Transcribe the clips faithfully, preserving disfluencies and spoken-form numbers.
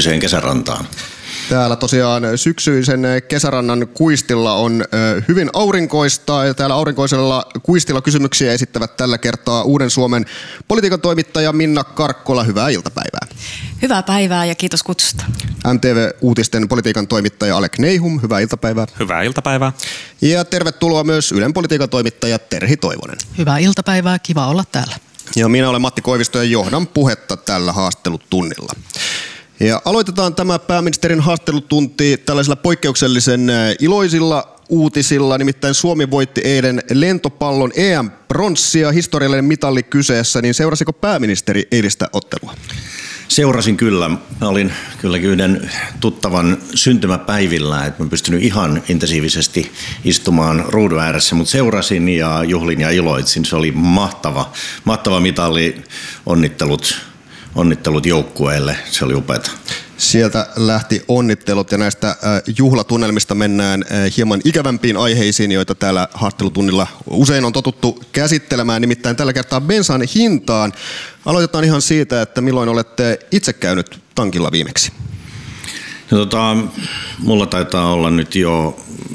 kesärantaan. Täällä tosiaan syksyisen kesärannan kuistilla on hyvin aurinkoista ja täällä aurinkoisella kuistilla kysymyksiä esittävät tällä kertaa Uuden Suomen politiikan toimittaja Minna Karkkola. Hyvää iltapäivää. Hyvää päivää ja kiitos kutsusta. M T V-uutisten politiikan toimittaja Alek Neihum, hyvää iltapäivää. Hyvää iltapäivää. Ja tervetuloa myös Ylen politiikan toimittaja Terhi Toivonen. Hyvää iltapäivää, kiva olla täällä. Ja minä olen Matti Koivisto ja johdan puhetta tällä haastattelutunnilla. Ja aloitetaan tämä pääministerin haastattelutunti tällaisilla poikkeuksellisen iloisilla uutisilla. Nimittäin Suomi voitti eilen lentopallon E M-pronssia, historiallinen mitalli kyseessä. Niin seurasiko pääministeri eilistä ottelua? Seurasin kyllä. Mä olin kylläkin yhden tuttavan syntymäpäivillä, että mä pystynyt ihan intensiivisesti istumaan ruudun ääressä, mutta seurasin ja juhlin ja iloitsin. Se oli mahtava, mahtava mitalli. Onnittelut. Onnittelut joukkueelle, se oli upeata. Sieltä lähti onnittelut ja näistä juhlatunnelmista mennään hieman ikävämpiin aiheisiin, joita täällä haastattelutunnilla usein on totuttu käsittelemään, nimittäin tällä kertaa bensan hintaan. Aloitetaan ihan siitä, että milloin olette itse käynyt tankilla viimeksi? No, tota, mulla taitaa olla nyt jo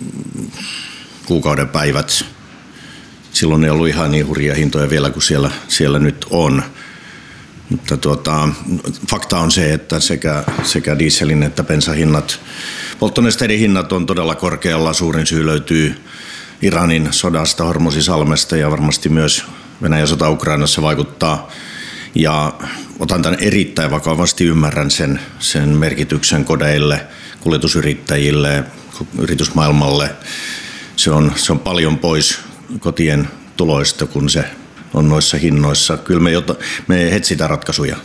kuukauden päivät. Silloin ei ollut ihan niin hurjia hintoja vielä kuin siellä, siellä nyt on. Mutta tuota, fakta on se, että sekä, sekä dieselin että bensahinnat, polttonesteiden hinnat on todella korkealla. Suurin syy löytyy Iranin sodasta, Hormuzisalmesta ja varmasti myös Venäjän sota Ukrainassa vaikuttaa. Ja otan tämän erittäin vakavasti, ymmärrän sen, sen merkityksen kodeille, kuljetusyrittäjille, yritysmaailmalle. Se on, se on paljon pois kotien tuloista, kun se on noissa hinnoissa. Kyllä me, jota, me etsitään ratkaisuja.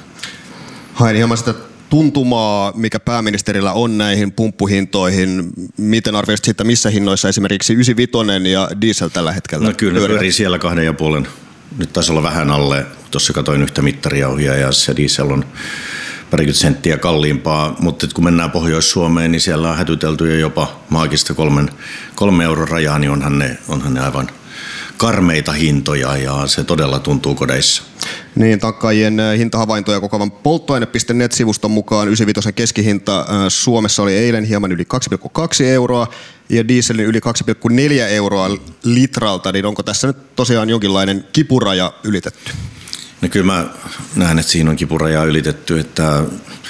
Hain hieman sitä tuntumaa, mikä pääministerillä on näihin pumppuhintoihin. Miten arvioisit siitä, missä hinnoissa esimerkiksi yhdeksänkymmentäviisi ja diesel tällä hetkellä? No kyllä ne pyörii siellä kahden ja puolen. Nyt taisi olla vähän alle. Tuossa katoin yhtä mittarijauhia ja se diesel on parikymmentä senttiä kalliimpaa. Mutta kun mennään Pohjois-Suomeen, niin siellä on hätytelty jo jopa maagista kolmen, kolme euron rajaa, niin onhan ne, onhan ne aivan karmeita hintoja ja se todella tuntuu kodeissa. Niin, tankkaajien hintahavaintoja kokoavan polttoaine piste net-sivuston mukaan yhdeksänkymmentäviisi keskihinta Suomessa oli eilen hieman yli kaksi pilkku kaksi euroa ja dieselin yli kaksi pilkku neljä euroa litralta, niin onko tässä nyt tosiaan jonkinlainen kipuraja ylitetty? No kyllä mä näen, että siinä on kipuraja ylitetty, että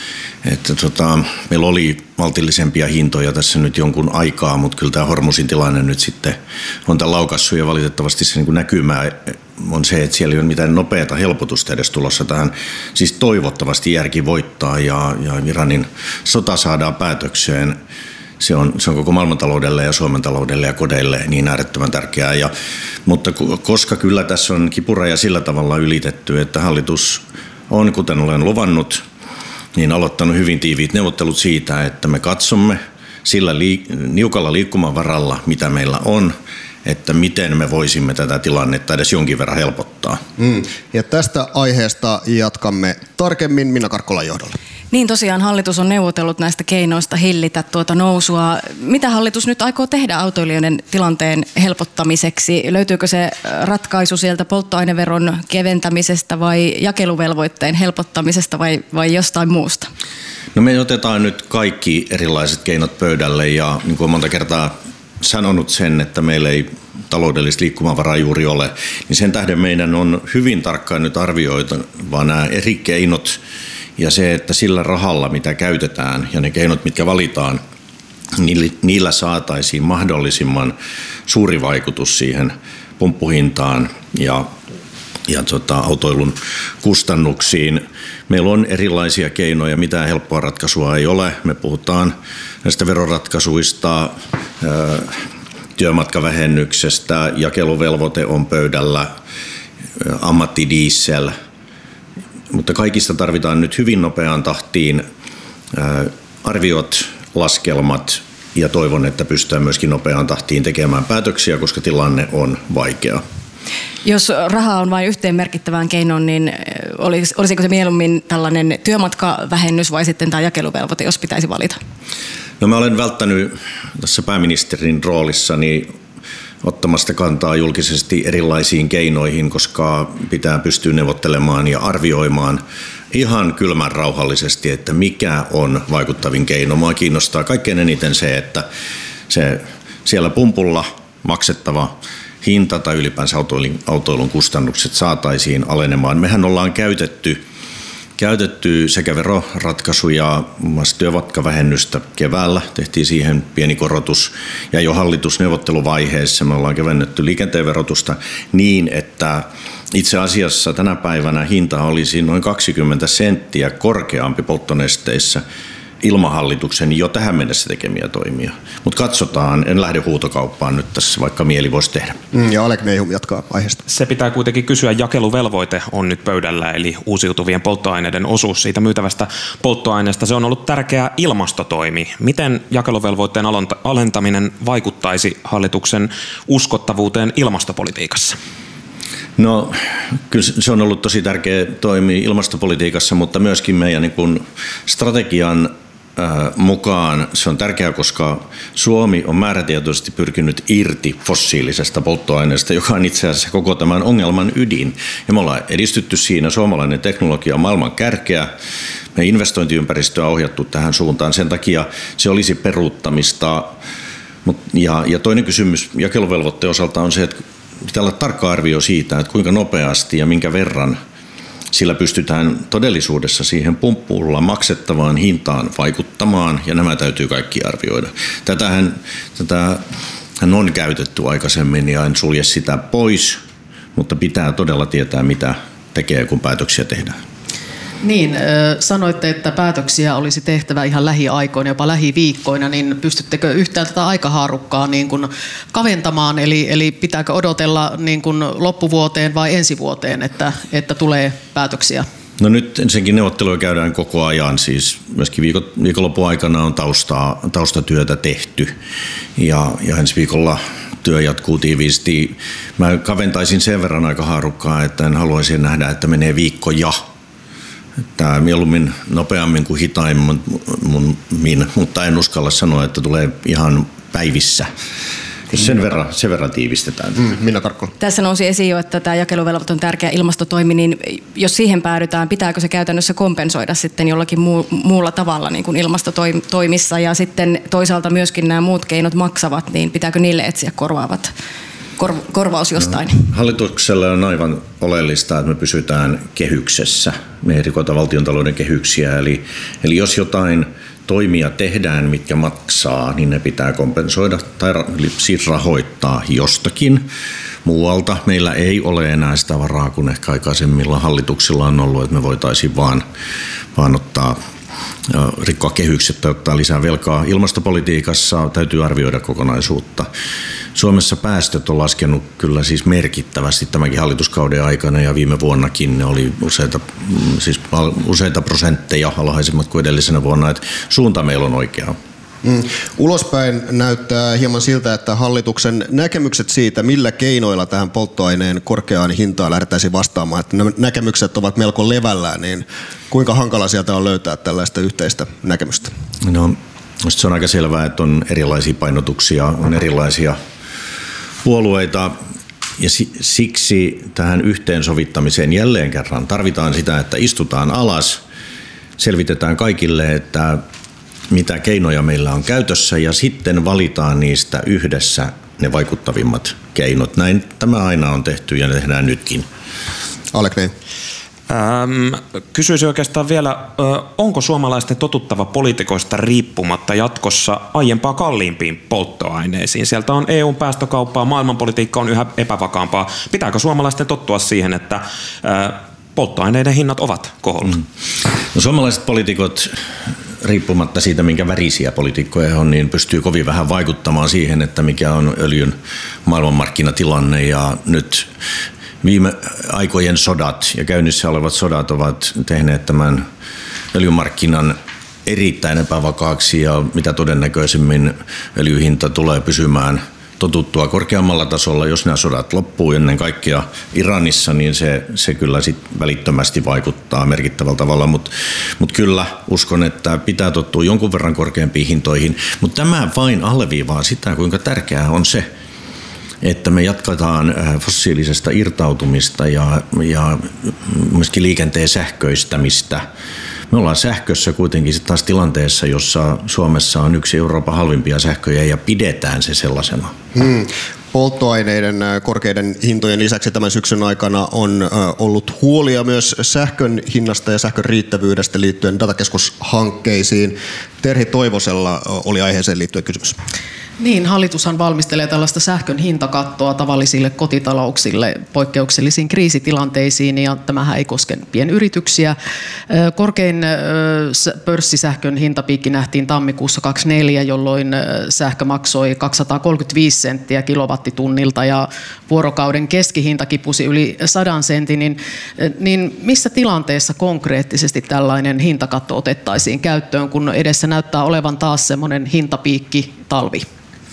Että tota, meillä oli maltillisempia hintoja tässä nyt jonkun aikaa, mutta kyllä tämä Hormuzin tilanne nyt sitten on tämän laukassut ja valitettavasti se niin näkymä on se, että siellä ei ole mitään nopeata helpotusta edes tulossa tähän. Siis toivottavasti järki voittaa ja, ja Iranin sota saadaan päätökseen. Se on, se on koko maailmantaloudelle ja Suomen taloudelle ja kodeille niin äärettömän tärkeää. Ja, mutta koska kyllä tässä on kipuraja sillä tavalla ylitetty, että hallitus on, kuten olen luvannut, niin aloittanut hyvin tiiviit neuvottelut siitä, että me katsomme sillä liik- niukalla liikkumavaralla, mitä meillä on, että miten me voisimme tätä tilannetta edes jonkin verran helpottaa. Mm. Ja tästä aiheesta jatkamme tarkemmin Minna Karkkolan johdolla. Niin tosiaan hallitus on neuvotellut näistä keinoista hillitä tuota nousua. Mitä hallitus nyt aikoo tehdä autoilijoiden tilanteen helpottamiseksi? Löytyykö se ratkaisu sieltä polttoaineveron keventämisestä vai jakeluvelvoitteen helpottamisesta vai, vai jostain muusta? No me otetaan nyt kaikki erilaiset keinot pöydälle ja niin kuin monta kertaa sanonut sen, että meillä ei taloudellista liikkumavaraa juuri ole, niin sen tähden meidän on hyvin tarkkaan nyt arvioitava nämä eri keinot ja se, että sillä rahalla, mitä käytetään ja ne keinot, mitkä valitaan, niillä saataisiin mahdollisimman suuri vaikutus siihen pumppuhintaan ja, ja tota, autoilun kustannuksiin. Meillä on erilaisia keinoja, mitään helppoa ratkaisua ei ole. Me puhutaan näistä veroratkaisuista, työmatkavähennyksestä, jakeluvelvoite on pöydällä, ammattidiesel. Mutta kaikista tarvitaan nyt hyvin nopeaan tahtiin arviot, laskelmat ja toivon, että pystytään myöskin nopeaan tahtiin tekemään päätöksiä, koska tilanne on vaikea. Jos rahaa on vain yhteen merkittävään keinoon, niin olisiko se mieluummin tällainen työmatkavähennys vai sitten tämä jakeluvelvoite, jos pitäisi valita? No mä olen välttänyt tässä pääministerin roolissani ottamasta kantaa julkisesti erilaisiin keinoihin, koska pitää pystyä neuvottelemaan ja arvioimaan ihan kylmän rauhallisesti, että mikä on vaikuttavin keino. Mua kiinnostaa kaikkein eniten se, että se siellä pumpulla maksettava hinta tai ylipäänsä autoilun, autoilun kustannukset saataisiin alenemaan. Mehän ollaan käytetty, käytetty sekä veroratkaisuja, muun muassa työmatkavähennystä keväällä, tehtiin siihen pieni korotus, ja jo hallitusneuvotteluvaiheessa me ollaan kevennetty liikenteen verotusta niin, että itse asiassa tänä päivänä hinta olisi noin kaksikymmentä senttiä korkeampi polttonesteissä ilman hallituksen jo tähän mennessä tekemiä toimia. Mutta katsotaan, en lähde huutokauppaan nyt tässä, vaikka mieli voisi tehdä. Mm, ja Alek Neihum jatkaa aiheesta. Se pitää kuitenkin kysyä, jakeluvelvoite on nyt pöydällä, eli uusiutuvien polttoaineiden osuus siitä myytävästä polttoaineesta. Se on ollut tärkeä ilmastotoimi. Miten jakeluvelvoitteen alentaminen vaikuttaisi hallituksen uskottavuuteen ilmastopolitiikassa? No, kyllä se on ollut tosi tärkeä toimi ilmastopolitiikassa, mutta myöskin meidän niin kuin strategian äh, mukaan se on tärkeää, koska Suomi on määrätietoisesti pyrkinyt irti fossiilisesta polttoaineesta, joka on itse asiassa koko tämän ongelman ydin. Ja me ollaan edistytty siinä, suomalainen teknologia on maailman kärkeä. Meidän investointiympäristöä on ohjattu tähän suuntaan, sen takia se olisi peruuttamista. Ja, ja toinen kysymys jakeluvelvoitteen osalta on se, että pitää olla tarkka arvio siitä, että kuinka nopeasti ja minkä verran sillä pystytään todellisuudessa siihen pumppulla maksettavaan hintaan vaikuttamaan, ja nämä täytyy kaikki arvioida. Tätähän, tätähän on käytetty aikaisemmin, ja en sulje sitä pois, mutta pitää todella tietää, mitä tekee, kun päätöksiä tehdään. Niin, sanoitte, että päätöksiä olisi tehtävä ihan lähiaikoina, jopa lähiviikkoina, niin pystyttekö yhtään tätä aikahaarukkaa niin kuin kaventamaan, eli, eli pitääkö odotella niin kuin loppuvuoteen vai ensi vuoteen, että, että tulee päätöksiä? No nyt ensinnäkin neuvotteluja käydään koko ajan, siis myöskin viikon, viikonlopun aikana on taustaa, taustatyötä tehty, ja, ja ensi viikolla työ jatkuu tiiviisti. Mä kaventaisin sen verran aikahaarukkaa, että en haluaisi nähdä, että menee viikkoja. Tämä mieluummin nopeammin kuin hitaimmin, mutta en uskalla sanoa, että tulee ihan päivissä. Jos sen verran, sen verran tiivistetään. Mm, Minna Karkkola. Tässä nousi esiin jo, että tämä jakeluvelvoite on tärkeä ilmastotoimi, niin jos siihen päädytään, pitääkö se käytännössä kompensoida sitten jollakin muu, muulla tavalla niin kuin ilmastotoimissa, ja sitten toisaalta myöskin nämä muut keinot maksavat, niin pitääkö niille etsiä korvaavat Kor, korvaus jostain? No, hallitukselle on aivan oleellista, että me pysytään kehyksessä. Me ei rikota valtiontalouden kehyksiä. Eli, eli jos jotain toimia tehdään, mitkä maksaa, niin ne pitää kompensoida tai siis rahoittaa jostakin muualta. Meillä ei ole enää sitä varaa, kun ehkä aikaisemmilla hallituksilla on ollut, että me voitaisiin vaan, vaan ottaa rikkoa kehykset tai ottaa lisää velkaa. Ilmastopolitiikassa täytyy arvioida kokonaisuutta. Suomessa päästöt on laskenut kyllä siis merkittävästi tämänkin hallituskauden aikana, ja viime vuonnakin ne oli useita, siis useita prosentteja alhaisemmat kuin edellisenä vuonna, että suunta meillä on oikea. Mm. Ulospäin näyttää hieman siltä, että hallituksen näkemykset siitä, millä keinoilla tähän polttoaineen korkeaan hintaan lähdettäisiin vastaamaan, että nämä näkemykset ovat melko levällään, niin kuinka hankala sieltä on löytää tällaista yhteistä näkemystä? No, se on aika selvää, että on erilaisia painotuksia, on erilaisia puolueita, ja siksi tähän yhteensovittamiseen jälleen kerran tarvitaan sitä, että istutaan alas, selvitetään kaikille, että mitä keinoja meillä on käytössä, ja sitten valitaan niistä yhdessä ne vaikuttavimmat keinot. Näin tämä aina on tehty ja ne tehdään nytkin. Alek Neihum. Ähm, kysyisin oikeastaan vielä, onko suomalaisten totuttava poliitikoista riippumatta jatkossa aiempaa kalliimpiin polttoaineisiin? Sieltä on E U:n päästökauppaa, maailmanpolitiikka on yhä epävakaampaa. Pitääkö suomalaisten tottua siihen, että polttoaineiden hinnat ovat koholla? Mm. No, suomalaiset poliitikot, riippumatta siitä, minkä värisiä poliitikkoja on, niin pystyy kovin vähän vaikuttamaan siihen, että mikä on öljyn maailmanmarkkinatilanne, ja nyt viime aikojen sodat ja käynnissä olevat sodat ovat tehneet tämän öljymarkkinan erittäin epävakaaksi, ja mitä todennäköisemmin öljyhinta tulee pysymään totuttua korkeammalla tasolla. Jos nämä sodat loppuu ennen kaikkea Iranissa, niin se, se kyllä sit välittömästi vaikuttaa merkittävällä tavalla, mutta mut kyllä uskon, että pitää tottua jonkun verran korkeampiin hintoihin, mutta tämä vain alleviivaa sitä, kuinka tärkeää on se, että me jatketaan fossiilisesta irtautumista ja, ja myöskin liikenteen sähköistämistä. Me ollaan sähkössä kuitenkin sit taas tilanteessa, jossa Suomessa on yksi Euroopan halvimpia sähköjä ja pidetään se sellaisena. Hmm. Polttoaineiden korkeiden hintojen lisäksi tämän syksyn aikana on ollut huolia myös sähkön hinnasta ja sähkön riittävyydestä liittyen datakeskushankkeisiin. Terhi Toivosella oli aiheeseen liittyen kysymys. Niin, hallitushan valmistelee tällaista sähkön hintakattoa tavallisille kotitalouksille poikkeuksellisiin kriisitilanteisiin, ja tämähän ei koske pienyrityksiä. Korkein pörssisähkön hintapiikki nähtiin tammikuussa kaksikymmentäneljä, jolloin sähkö maksoi kaksisataakolmekymmentäviisi senttiä kilowattitunnilta ja vuorokauden keskihinta kipusi yli sadan sentin. Niin, niin missä tilanteessa konkreettisesti tällainen hintakatto otettaisiin käyttöön, kun edessä näyttää olevan taas semmoinen hintapiikki talvi?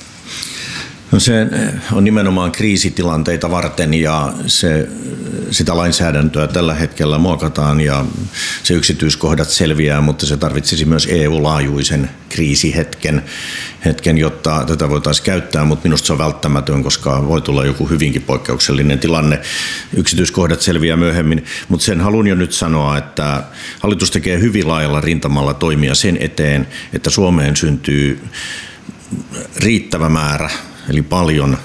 No se on nimenomaan kriisitilanteita varten ja se, sitä lainsäädäntöä tällä hetkellä muokataan ja se yksityiskohdat selviää, mutta se tarvitsisi myös E U-laajuisen kriisihetken, hetken, jotta tätä voitaisiin käyttää, mutta minusta se on välttämätön, koska voi tulla joku hyvinkin poikkeuksellinen tilanne. Yksityiskohdat selviää myöhemmin, mutta sen haluan jo nyt sanoa, että hallitus tekee hyvin laajalla rintamalla toimia sen eteen, että Suomeen syntyy riittävä määrä, eli paljon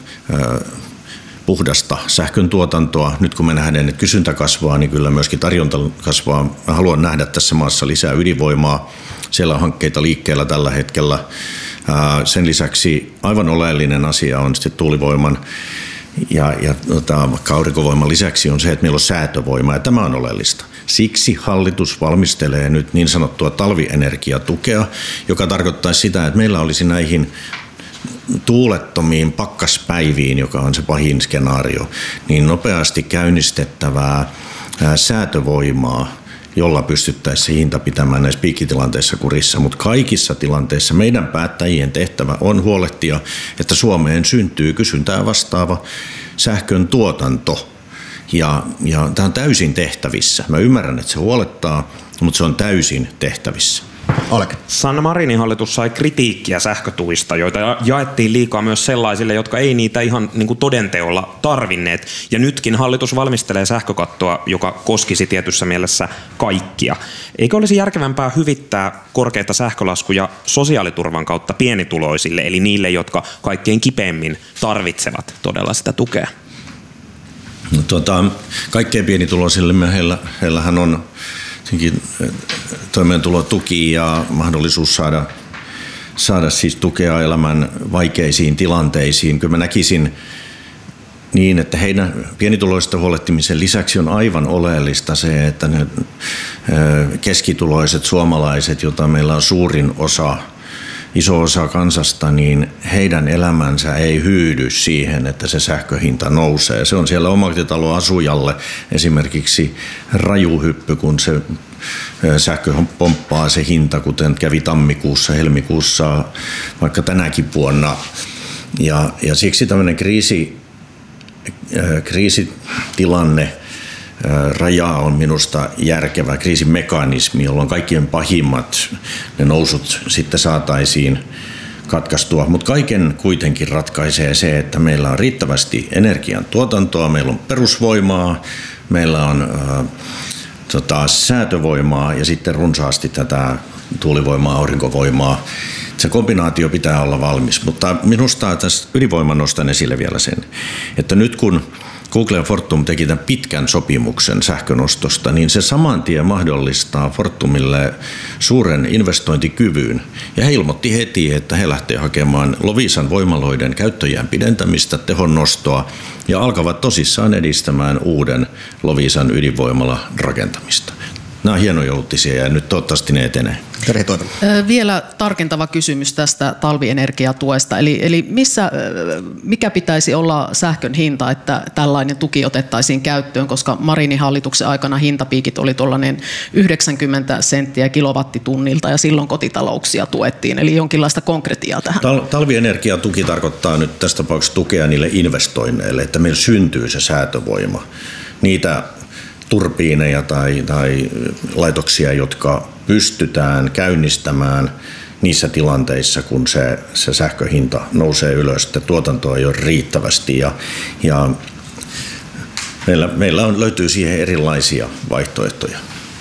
puhdasta sähkön tuotantoa. Nyt kun me nähdään, että kysyntä kasvaa, niin kyllä myöskin tarjonta kasvaa. Mä haluan nähdä tässä maassa lisää ydinvoimaa. Siellä on hankkeita liikkeellä tällä hetkellä. Sen lisäksi aivan oleellinen asia on sitten tuulivoiman ja, ja tota, vaikka aurinkovoiman lisäksi on se, että meillä on säätövoimaa, ja tämä on oleellista. Siksi hallitus valmistelee nyt niin sanottua talvienergiatukea, joka tarkoittaa sitä, että meillä olisi näihin tuulettomiin pakkaspäiviin, joka on se pahin skenaario, niin nopeasti käynnistettävää säätövoimaa, jolla pystyttäisiin hinta pitämään näissä piikkitilanteissa kurissa. Mutta kaikissa tilanteissa meidän päättäjien tehtävä on huolehtia, että Suomeen syntyy kysyntää vastaava sähkön tuotanto. Ja, ja tämä on täysin tehtävissä. Mä ymmärrän, että se huolettaa, mutta se on täysin tehtävissä. Oleg. Sanna Marinin hallitus sai kritiikkiä sähkötuista, joita jaettiin liikaa myös sellaisille, jotka ei niitä ihan niin kuin todenteolla tarvinneet. Ja nytkin hallitus valmistelee sähkökattoa, joka koskisi tietyssä mielessä kaikkia. Eikö olisi järkevämpää hyvittää korkeita sähkölaskuja sosiaaliturvan kautta pienituloisille, eli niille, jotka kaikkein kipeimmin tarvitsevat todella sitä tukea? No, tuota, kaikkein pienituloisille heillä, heillähän on toimeentulotuki ja mahdollisuus saada, saada siis tukea elämän vaikeisiin tilanteisiin. Kyllä mä näkisin niin, että heidän pienituloista huolehtimisen lisäksi on aivan oleellista se, että ne keskituloiset suomalaiset, joita meillä on suurin osa, iso osa kansasta, niin heidän elämänsä ei hyydy siihen, että se sähköhinta nousee. Se on siellä omakotitaloasujalle esimerkiksi rajuhyppy, kun se sähkö pomppaa se hinta, kuten kävi tammikuussa, helmikuussa, vaikka tänäkin vuonna. Ja, ja siksi tämmöinen kriisi, kriisitilanne, raja on minusta järkevä kriisimekanismi, jolloin kaikkien pahimmat ne nousut sitten saataisiin katkaistua. Mutta kaiken kuitenkin ratkaisee se, että meillä on riittävästi energiantuotantoa, meillä on perusvoimaa, meillä on äh, tota, säätövoimaa ja sitten runsaasti tätä tuulivoimaa, aurinkovoimaa. Se kombinaatio pitää olla valmis, mutta minusta tässä ydinvoiman nostan esille vielä sen, että nyt kun Google ja Fortum teki tämän pitkän sopimuksen sähkönostosta, niin se saman tien mahdollistaa Fortumille suuren investointikyvyn. Ja he ilmoitti heti, että he lähtevät hakemaan Loviisan voimaloiden käyttöjään pidentämistä, tehon nostoa ja alkavat tosissaan edistämään uuden Loviisan ydinvoimala rakentamista. Nämä on hienoja uutisia ja nyt toivottavasti ne etenee. Vielä tarkentava kysymys tästä talvienergiatuesta. Eli, eli missä, mikä pitäisi olla sähkön hinta, että tällainen tuki otettaisiin käyttöön, koska Marinin hallituksen aikana hintapiikit oli tuollainen yhdeksänkymmentä senttiä kilowattitunnilta ja silloin kotitalouksia tuettiin. Eli jonkinlaista konkretiaa tähän. Tal- talvienergiatuki tarkoittaa nyt tässä tapauksessa tukea niille investoinneille, että meillä syntyy se säätövoima. Niitä turbiineja tai, tai laitoksia, jotka pystytään käynnistämään niissä tilanteissa, kun se, se sähköhinta nousee ylös, että tuotantoa ei ole riittävästi ja, ja meillä, meillä on, löytyy siihen erilaisia vaihtoehtoja.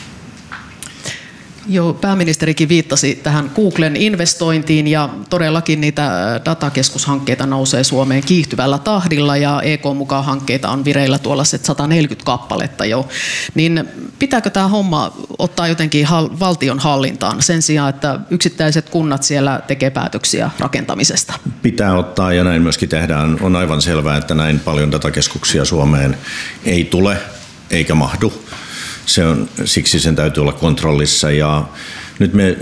Joo, pääministerikin viittasi tähän Googlen investointiin ja todellakin niitä datakeskushankkeita nousee Suomeen kiihtyvällä tahdilla ja E K mukaan hankkeita on vireillä tuolla sata neljäkymmentä kappaletta jo. Niin pitääkö tämä homma ottaa jotenkin valtion hallintaan sen sijaan, että yksittäiset kunnat siellä tekee päätöksiä rakentamisesta? Pitää ottaa ja näin myöskin tehdään. On aivan selvää, että näin paljon datakeskuksia Suomeen ei tule eikä mahdu. Se on, siksi sen täytyy olla kontrollissa ja nyt me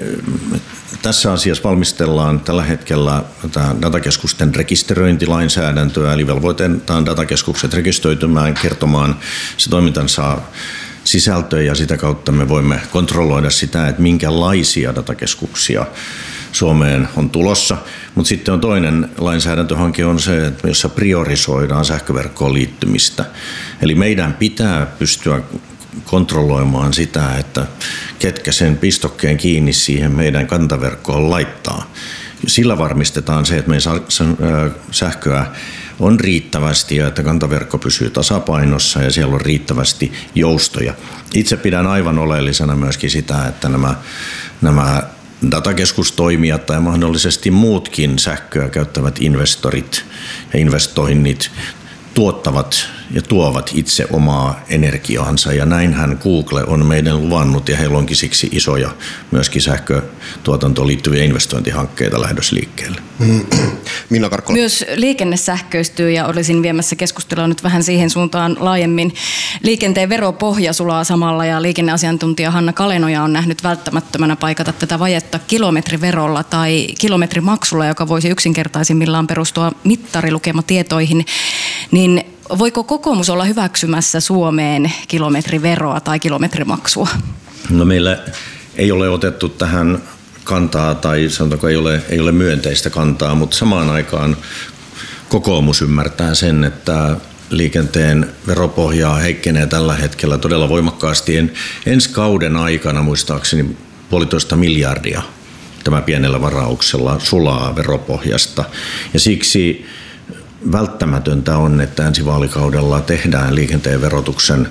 tässä asiassa valmistellaan tällä hetkellä datakeskusten rekisteröintilainsäädäntöä, eli velvoitetaan datakeskukset rekisteröitymään, kertomaan se toimintansa sisältöä ja sitä kautta me voimme kontrolloida sitä, että minkälaisia datakeskuksia Suomeen on tulossa. Mutta sitten on toinen lainsäädäntöhanke on se, jossa priorisoidaan sähköverkkoon liittymistä. Eli meidän pitää pystyä kontrolloimaan sitä, että ketkä sen pistokkeen kiinni siihen meidän kantaverkkoon laittaa. Sillä varmistetaan se, että meidän sähköä on riittävästi ja että kantaverkko pysyy tasapainossa ja siellä on riittävästi joustoja. Itse pidän aivan oleellisena myöskin sitä, että nämä, nämä datakeskustoimijat tai mahdollisesti muutkin sähköä käyttävät investorit ja investoinnit tuottavat ja tuovat itse omaa energiaansa ja näinhän Google on meidän luvannut ja heillä onkin siksi isoja myöskin sähkötuotantoon liittyviä investointihankkeita lähdössä liikkeelle. Minna Karkkola. Myös liikenne sähköistyy ja olisin viemässä keskustelua nyt vähän siihen suuntaan laajemmin. Liikenteen veropohja sulaa samalla ja liikenneasiantuntija Hanna Kalenoja on nähnyt välttämättömänä paikata tätä vajetta kilometriverolla tai kilometrimaksulla, joka voisi yksinkertaisimmillaan perustua mittarilukematietoihin. Niin voiko kokoomus olla hyväksymässä Suomeen kilometriveroa tai kilometrimaksua? No meillä ei ole otettu tähän kantaa tai sanotaanko ei ole, ei ole myönteistä kantaa, mutta samaan aikaan kokoomus ymmärtää sen, että liikenteen veropohjaa heikkenee tällä hetkellä todella voimakkaasti. En, ensi kauden aikana muistaakseni puolitoista miljardia tämä pienellä varauksella sulaa veropohjasta ja siksi välttämätöntä on, että ensi vaalikaudella tehdään liikenteen verotuksen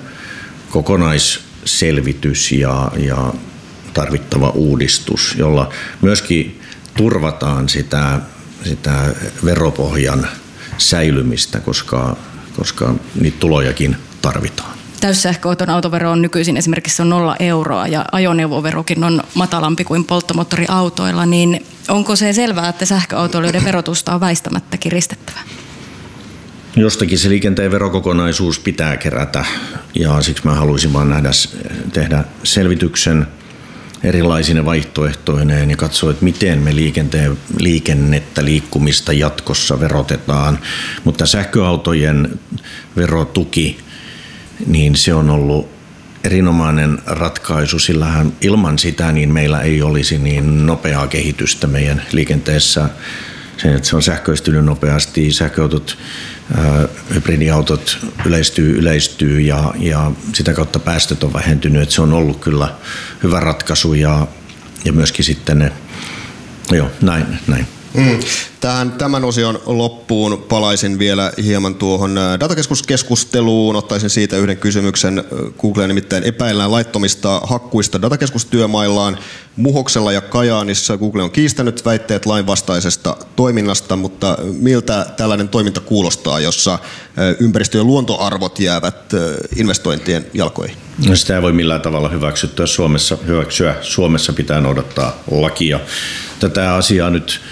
kokonaisselvitys ja, ja tarvittava uudistus, jolla myöskin turvataan sitä, sitä veropohjan säilymistä, koska, koska niitä tulojakin tarvitaan. Täyssähköauton autovero on nykyisin esimerkiksi on nolla euroa ja ajoneuvoverokin on matalampi kuin polttomoottoriautoilla, niin onko se selvää, että sähköautoilijoiden verotusta on väistämättä kiristettävä? Jostakin se liikenteen verokokonaisuus pitää kerätä ja siksi mä haluaisin vaan nähdä, tehdä selvityksen erilaisine vaihtoehtoineen ja katsoa, että miten me liikenteen, liikennettä, liikkumista jatkossa verotetaan. Mutta sähköautojen verotuki, niin se on ollut erinomainen ratkaisu, sillähän ilman sitä niin meillä ei olisi niin nopeaa kehitystä meidän liikenteessä. Se, että se on sähköistynyt nopeasti, sähköautot, ää, hybridiautot yleistyy, yleistyy ja, ja sitä kautta päästöt on vähentynyt. Että se on ollut kyllä hyvä ratkaisu ja, ja myöskin sitten ne, joo, näin, näin. Mm. Tähän tämän osion loppuun palaisin vielä hieman tuohon datakeskuskeskusteluun. Ottaisin siitä yhden kysymyksen. Google nimittäin epäillään laittomista hakkuista datakeskustyömaillaan. Muhoksella ja Kajaanissa Google on kiistänyt väitteet lainvastaisesta toiminnasta, mutta miltä tällainen toiminta kuulostaa, jossa ympäristö- ja luontoarvot jäävät investointien jalkoihin? No sitä ei voi millään tavalla hyväksyä Suomessa. Hyväksyä. Suomessa pitää noudattaa lakia. Tätä asiaa nyt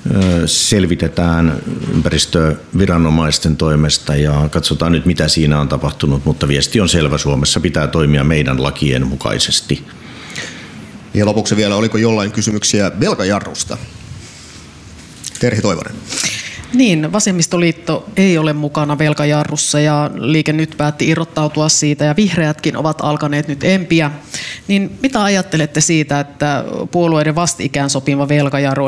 selvitetään ympäristöviranomaisten toimesta ja katsotaan nyt mitä siinä on tapahtunut, mutta viesti on selvä, Suomessa pitää toimia meidän lakien mukaisesti. Ja lopuksi vielä, oliko jollain kysymyksiä velkajarrusta? Terhi Toivonen. Niin, vasemmistoliitto ei ole mukana velkajarrussa ja Liike Nyt päätti irrottautua siitä ja vihreätkin ovat alkaneet nyt empiä. Niin mitä ajattelette siitä, että puolueiden vastikään sopiva velkajarru